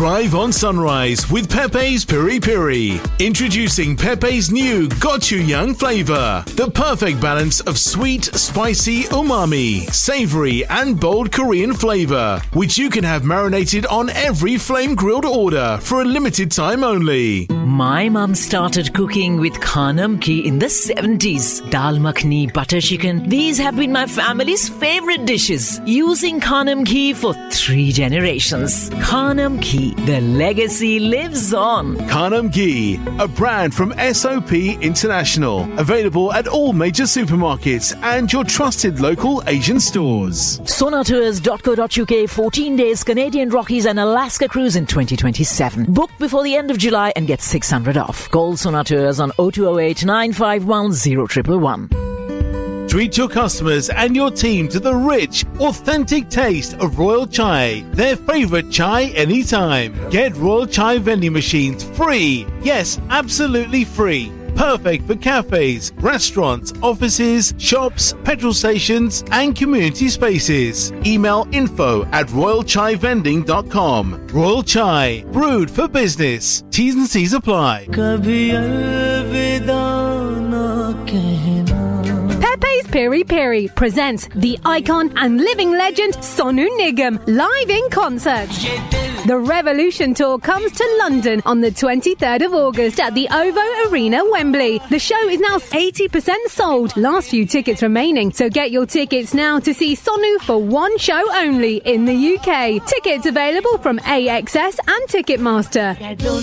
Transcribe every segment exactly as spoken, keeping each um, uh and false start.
Drive on Sunrise with Pepe's Piri Piri. Introducing Pepe's new gochujang flavour. The perfect balance of sweet, spicy, umami, savoury and bold Korean flavour, which you can have marinated on every flame-grilled order for a limited time only. My mum started cooking with Khanam Ki in the seventies. Dal makhni, butter chicken. These have been my family's favourite dishes. Using Khanam Ki for three generations. Khanam Ki. The legacy lives on. Khanam Ghee, a brand from S O P International. Available at all major supermarkets and your trusted local Asian stores. Sonatours dot co dot uk, fourteen days Canadian Rockies and Alaska cruise in twenty twenty-seven. Book before the end of July and get six hundred off. Call Sonatours on oh two oh eight, nine five one, oh one one one. Treat your customers and your team to the rich, authentic taste of Royal Chai, their favourite chai anytime. Get Royal Chai vending machines free. Yes, absolutely free. Perfect for cafes, restaurants, offices, shops, petrol stations and community spaces. Email info at royal chai vending dot com. Royal Chai, brewed for business. T's and C's apply. Pepe's Piri Piri presents the icon and living legend Sonu Nigam live in concert. The Revolution Tour comes to London on the twenty-third of August at the OVO Arena, Wembley. The show is now eighty percent sold. Last few tickets remaining, so get your tickets now to see Sonu for one show only in the U K. Tickets available from A X S and Ticketmaster.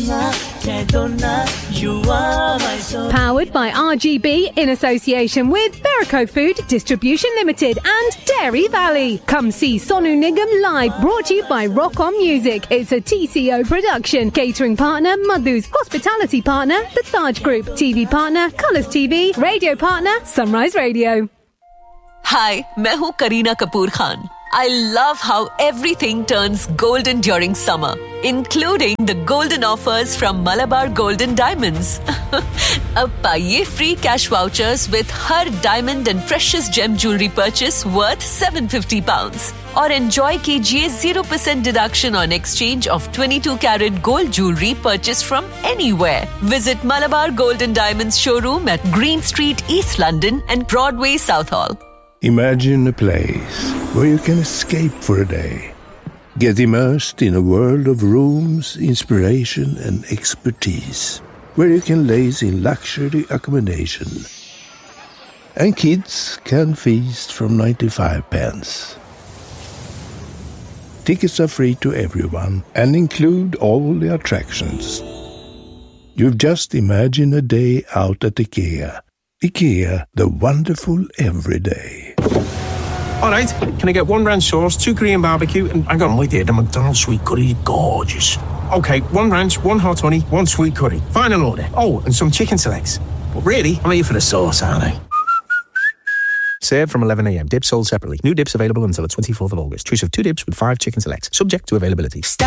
Powered by R G B in association with Berico Food Distribution Limited and Dairy Valley. Come see Sonu Nigam live, brought to you by Rock On Music. It's a T C O production. Catering partner, Madhu's. Hospitality partner, The Taj Group. T V partner, Colours T V. Radio partner, Sunrise Radio. Hi, मैं हूँ Kareena Kapoor Khan. I love how everything turns golden during summer, including the golden offers from Malabar Golden Diamonds. अब पाइए free cash vouchers with her diamond and precious gem jewelry purchase worth seven hundred fifty pounds. और enjoy कीजिए zero percent deduction on exchange of twenty-two carat gold jewelry purchased from anywhere. Visit Malabar Golden Diamonds showroom at Green Street, East London and Broadway, Southall. Imagine a place where you can escape for a day. Get immersed in a world of rooms, inspiration and expertise. Where you can laze in luxury accommodation. And kids can feast from ninety-five pence. Tickets are free to everyone and include all the attractions. You've just imagined a day out at IKEA. IKEA, the wonderful everyday. All right, can I get one ranch sauce, two Korean barbecue, and hang on, wait there, the McDonald's sweet curry, gorgeous. Okay, one ranch, one hot honey, one sweet curry. Final order. Oh, and some chicken selects. But really, I'm here for the sauce, aren't I? Served from eleven a.m. Dips sold separately. New dips available until the twenty-fourth of August. Choose of two dips with five chicken selects. Subject to availability.